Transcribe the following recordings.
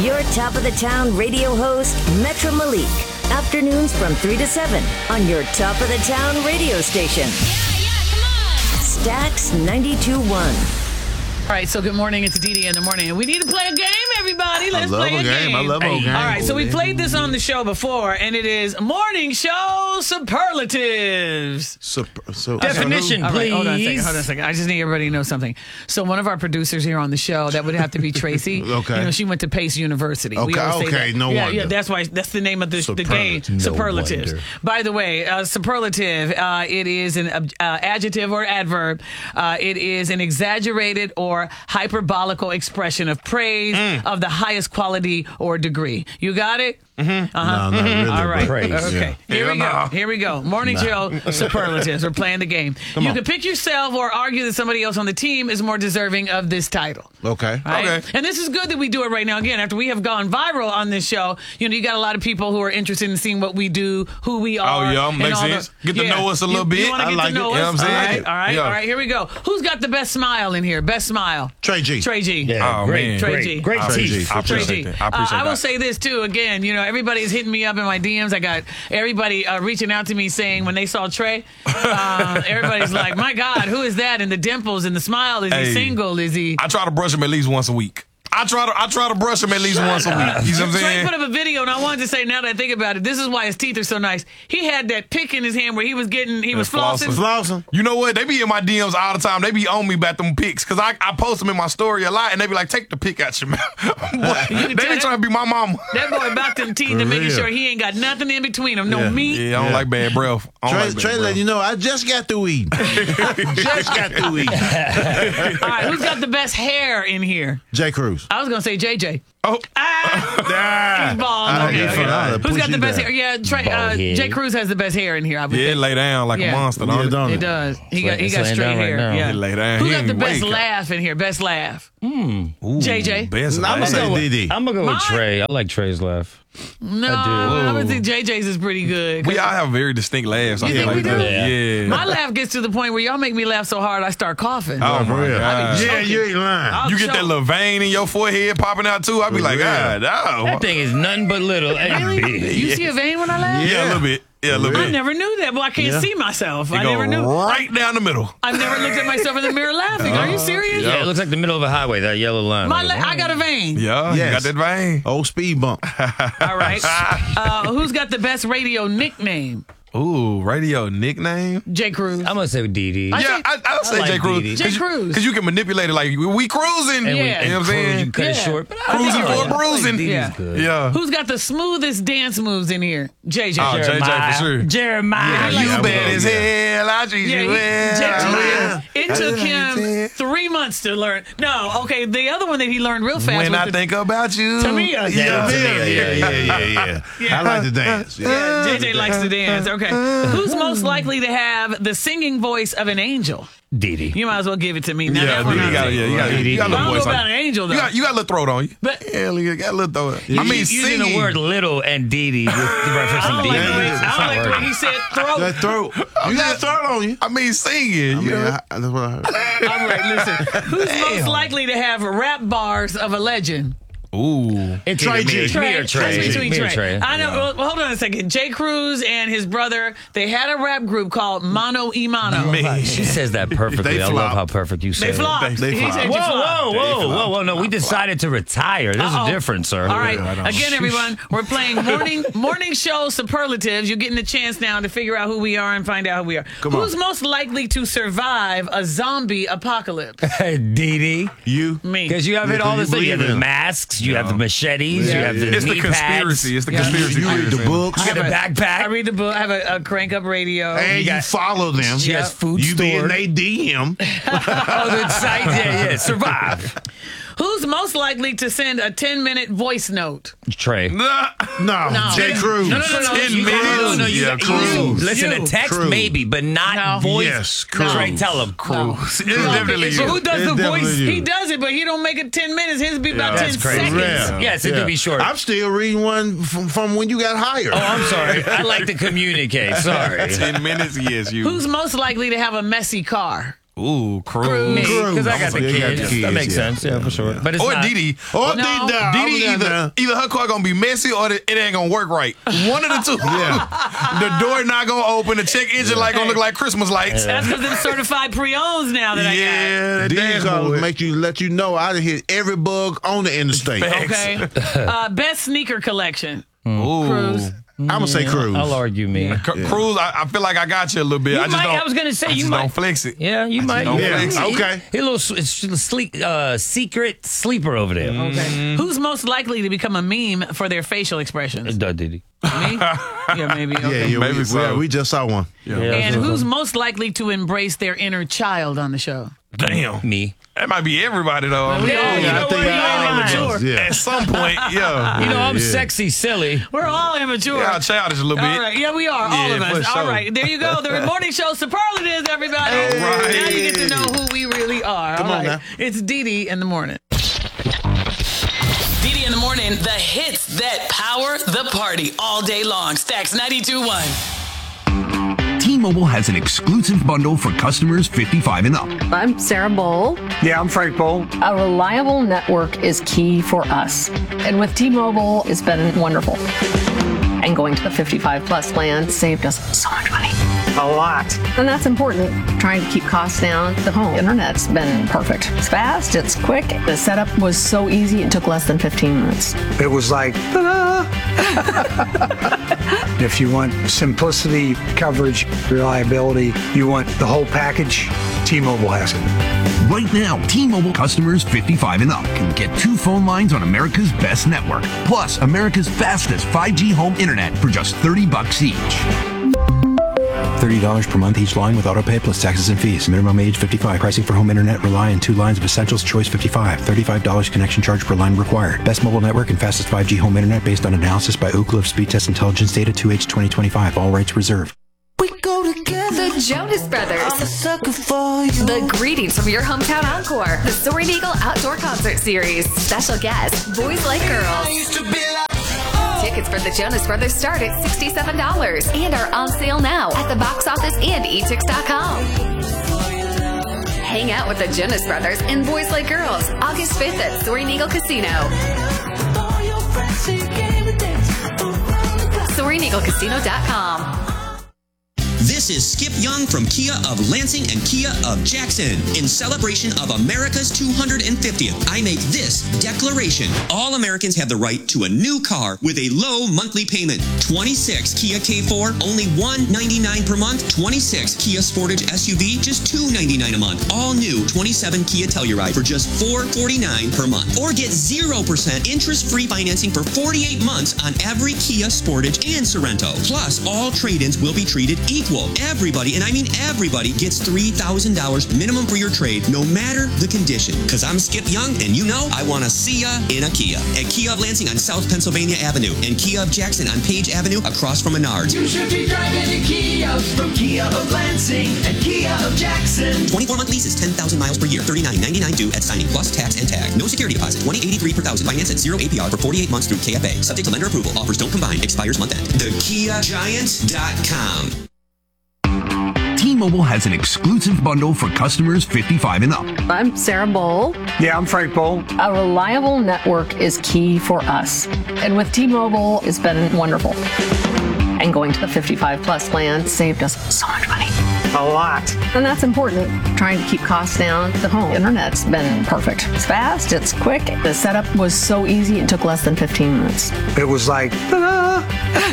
Your top of the town radio host, Metro Malik. Afternoons from 3 to 7 on your top of the town radio station. Yeah, come on. Stax 92.1. All right, so good morning. It's Dee Dee in the morning. We need to play a game, everybody. Let's play a game. I love a game. All right, so we played this on the show before, and it is Morning Show Superlatives. Definition, All right, please. hold on a second. I just need everybody to know something. So one of our producers here on the show, that would have to be Tracy. Okay. You know, she went to Pace University. Okay, We always say that. no yeah, wonder. Yeah, that's the name of the game. No Superlatives. wonder. By the way, superlative, it is an adjective or adverb. It is an exaggerated or hyperbolical expression of praise of the highest quality or degree. You got it? No, not really. All right. Praise. Okay. Here we go. Morning show superlatives. We're playing the game. You on. can pick yourself or argue that somebody else on the team is more deserving of this title. Okay. Right? Okay. And this is good that we do it right now. Again, after we have gone viral on this show, you know, you got a lot of people who are interested in seeing what we do, who we are. Oh, yeah, and makes all sense. Get to know us a little bit. You want to I get like to know it. You know us? what I'm saying? All right. Yeah. All right. Here we go. Who's got the best smile in here? Best smile. Trey G. Trey G. Yeah, Oh, great, man. Trey great, G. great Trey G. teeth. I Trey appreciate G. that. I appreciate I will that. say this too. Again, you know, everybody's hitting me up in my DMs. I got everybody reaching out to me saying when they saw Trey, everybody's like, "My God, who is that?" And the dimples and the smile. Is he Hey. single? Is he? I try to brush him at least once a week. I try to brush him at least once a week. You know what I'm Trey saying? put up a video, and I wanted to say, now that I think about it, this is why his teeth are so nice. He had that pick in his hand where he was flossing. Flossing. You know what? They be in my DMs all the time. They be on me about them pics because I post them in my story a lot, and they be like, "Take the pic out your mouth." Boy, You can they tell be trying to be my mama. That boy about them teeth and making real. sure he ain't got nothing in between them. No meat. Yeah, I don't like bad breath. I don't like bad Trey breath. let you know, I just got through eating. just got through eating. All right, who's got the best hair in here? Jay Cruz. I was gonna say JJ. Oh, He's bald. Okay, get okay. I'll Who's push got the you best down. hair? Yeah, Bald head. Jay Cruz has the best hair in here. I would yeah, think. lay down like Yeah. a monster. Yeah, Don't don't it? It does. He got It's straight laying down hair. right now. Yeah. He lay down. Who He got the ain't best wake. laugh in here? Best laugh. Ooh, JJ? Best I'm gonna laugh. say DD. I'm gonna go with Mine? Trey. I like Trey's laugh. No, I I would think JJ's is pretty good. We all have very distinct laughs. I You feel think we like do? that. Yeah. My laugh gets to the point where y'all make me laugh so hard I start coughing. Oh For my real. God. Yeah, you ain't lying. I'll You get choke. that little vein in your forehead popping out too. I be like, real. God, That oh. thing is nothing but little and Really? big. You see a vein when I laugh? Yeah, a little bit. Yeah, a little I bit. never knew that. Well, I can't Yeah. see myself. It I go never knew. right down the middle. I've never looked at myself in the mirror laughing. Are you serious? Yeah, it looks like the middle of a highway. That yellow line. I got a vein. Yeah, you Yes. got that vein. Old speed bump. All right. Who's got the best radio nickname? Ooh, radio nickname. Jay Cruz. I'm gonna say with DD. Yeah, I'll say like Jay Cruz. DD. Jay Cruz. Because you can manipulate it like we cruising. And Yeah. You know what I'm saying? You cut it Yeah. short. But Cruising I for like a bruising. DD's Yeah. good. Yeah. Who's got the smoothest dance moves in here? JJ. Oh, JJ for sure. Jeremiah. You Yeah, bad we as go, hell. I treat you well. It took him 3 months to learn. No, okay. The other one that he learned real fast When was I the, think about you. Tamia. Yeah, Yeah. I like to dance. Yeah. JJ likes to dance. Okay. Who's most likely to have the singing voice of an angel? DD. You might as well give it to me. Now, Yeah, that one you I got think. you got a I little don't know voice. about on an angel, though. You got a little throat on you. But- Yeah, you got a little throat. I mean, using singing. the word little and DD with the reference I to don't like the way, DD. I don't like the way he said throat. That throat. You got a throat on you. I mean, singing. I you mean, know? that's what I heard. All right, listen. Who's most likely to have rap bars of a legend? Ooh. It's Trey G. Me or Trey. That's between Me or Trey. I know. Well, hold on a second. Jay Cruz and his brother, they had a rap group called Mano y Mano. She says that perfectly. They I love flop. how perfect you say They it. flopped. They He flopped. said you Whoa, flopped. whoa. No, we decided to retire. This Uh-oh. is different, sir. All right. I don't- Again, everyone, we're playing morning show superlatives. You're getting a chance now to figure out who we are and find out who we are. Come on. Who's most likely to survive a zombie apocalypse? DD. You. Me. Because you have it all you this thing. You have believe the in it. masks, you have the machetes, you have the It's the knee conspiracy. pads. It's the conspiracy. You read the theories. books. You have a I backpack. read the book. I have a crank up radio. And you follow them. She has food You be in stored. they DM. Oh, the site. Yeah. Survive. Who's most likely to send a 10-minute voice note? Trey. No, Jay Cruz. No. 10 You minutes? No, you Yeah, got Cruz. Listen, You. a text Cruz. maybe, but not No. voice. Yes, Cruz. Trey, tell him. It's definitely So who you. does It's the voice? definitely you. He does it, but he don't make it 10 minutes. His be about Yeah. 10 That's crazy. seconds. Yeah. Yes, it could be short. I'm still reading one from when you got hired. Oh, I'm sorry. I like to communicate. Sorry. 10 minutes? Yes, you. Who's most likely to have a messy car? Ooh, Cruz. Because I got the Yeah, you got kids. the kids, That makes yeah. sense. Yeah, for sure. But it's Or not. Didi. Oh, No. Didi either her car gonna be messy or it ain't gonna work right. One of the two. Yeah. The door not gonna open. The check engine light gonna look like Christmas lights. That's because they're certified pre-owns now that Yeah, that These dashboard. gonna let you know I done hit every bug on the interstate. I got. Okay. Best sneaker collection. Ooh. Cruz. I'm gonna say Cruz. I'll argue me. Cruz, I feel like I got you a little bit. You I just might- don't. I was gonna say, I you just might- don't flex it. Yeah, you might. don't Yeah, flex it. okay. He a little secret sleeper over there. Okay. Who's most likely to become a meme for their facial expressions? Didi. Me? Yeah, maybe. Yeah, Okay. yeah, Maybe so. we just saw one. And who's most likely to embrace their inner child on the show? Damn. Me. That might be everybody though. Yeah, you know I think what? I We're all immature. Yeah. At some point, yeah. You know, I'm yeah. sexy, silly. We're all immature. Yeah, childish a little bit. All right. Yeah, we are. All Yeah, of us. for All sure. right. There you go. The morning show superlatives, everybody. All right. Now you get to know who we really are. Come All on right. now. It's Didi in the morning. Didi in the morning, the hits that power the party all day long. Stacks 92.1. T-Mobile has an exclusive bundle for customers 55 and up. I'm Sarah Bowl. Yeah, I'm Frank Bowl. A reliable network is key for us. And with T-Mobile, it's been wonderful. And going to the 55 plus plan saved us so much money. A lot. And that's important. Trying to keep costs down. The home internet's been perfect. It's fast, it's quick. The setup was so easy, it took less than 15 minutes. It was like, ta-da! If you want simplicity, coverage, reliability, you want the whole package, T-Mobile has it. Right now, T-Mobile customers 55 and up can get 2 phone lines on America's best network, plus America's fastest 5G home internet for just $30 each. $30 per month each line with autopay plus taxes and fees. Minimum age 55. Pricing for home internet rely on 2 lines of Essentials Choice 55. $35 connection charge per line required. Best mobile network and fastest 5G home internet based on analysis by Ookla of Speed Test Intelligence Data 2H 2025. All rights reserved. The Jonas Brothers. The greetings from your hometown encore. The Soaring Eagle Outdoor Concert Series. Special guests, Boys Like Girls. Tickets for the Jonas Brothers start at $67 and are on sale now at the box office and etix.com. Hang out with the Jonas Brothers and Boys Like Girls August 5th at Soaring Eagle Casino. SoaringEagleCasino.com. This is Skip Young from Kia of Lansing and Kia of Jackson. In celebration of America's 250th, I make this declaration. All Americans have the right to a new car with a low monthly payment. 26 Kia K4, only $199 per month. 26 Kia Sportage SUV, just $299 a month. All new 27 Kia Telluride for just $449 per month. Or get 0% interest-free financing for 48 months on every Kia Sportage and Sorento. Plus, all trade-ins will be treated equal. Everybody, and I mean everybody, gets $3,000 minimum for your trade, no matter the condition. Because I'm Skip Young, and you know I want to see ya in a Kia. At Kia of Lansing on South Pennsylvania Avenue, and Kia of Jackson on Page Avenue across from Menards. You should be driving a Kia from Kia of Lansing and Kia of Jackson. 24-month leases, 10,000 miles per year, $39.99 due at signing, plus tax and tag. No security deposit, $20.83 per thousand. Finance at 0 APR for 48 months through KFA. Subject to lender approval. Offers don't combine. Expires month end. TheKiaGiant.com. T-Mobile has an exclusive bundle for customers 55 and up. I'm Sarah Bowl. Yeah, I'm Frank Bowl. A reliable network is key for us. And with T-Mobile, it's been wonderful. And going to the 55 plus plan saved us so much money. A lot. And that's important. Trying to keep costs down. The home internet's been perfect. It's fast, it's quick. The setup was so easy, it took less than 15 minutes. It was like, ta-da!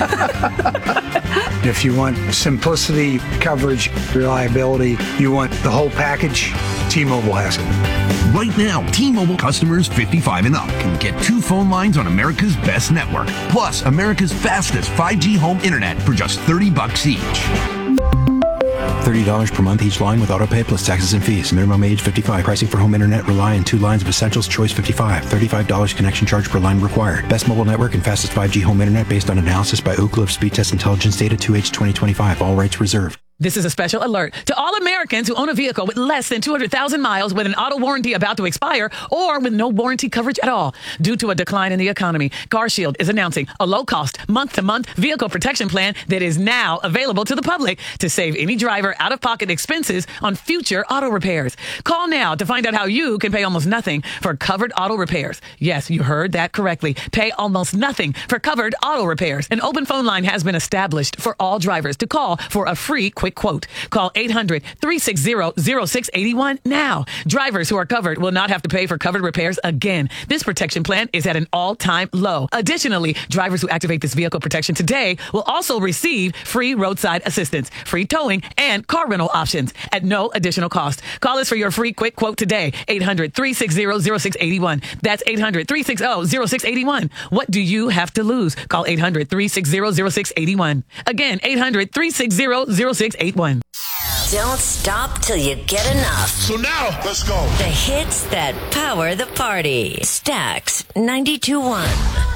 If you want simplicity, coverage, reliability, you want the whole package, T-Mobile has it. Right now, T-Mobile customers 55 and up can get 2 phone lines on America's best network, plus America's fastest 5G home internet for just $30 each. $30 per month each line with autopay plus taxes and fees. Minimum age 55. Pricing for home internet rely on 2 lines of Essentials Choice 55. $35 connection charge per line required. Best mobile network and fastest 5G home internet based on analysis by Ookla of Speed Test Intelligence Data 2H 2025. All rights reserved. This is a special alert to all Americans who own a vehicle with less than 200,000 miles with an auto warranty about to expire or with no warranty coverage at all. Due to a decline in the economy, CarShield is announcing a low-cost, month-to-month vehicle protection plan that is now available to the public to save any driver out-of-pocket expenses on future auto repairs. Call now to find out how you can pay almost nothing for covered auto repairs. Yes, you heard that correctly. Pay almost nothing for covered auto repairs. An open phone line has been established for all drivers to call for a free quick quote. Call 800-360-0681 now. Drivers who are covered will not have to pay for covered repairs again. This protection plan is at an all-time low. Additionally, drivers who activate this vehicle protection today will also receive free roadside assistance, free towing, and car rental options at no additional cost. Call us for your free quick quote today. 800-360-0681. That's 800-360-0681. What do you have to lose? Call 800-360-0681. Again, 800-360-0681. Don't stop till you get enough. So now, let's go. The hits that power the party. Stax 92.1.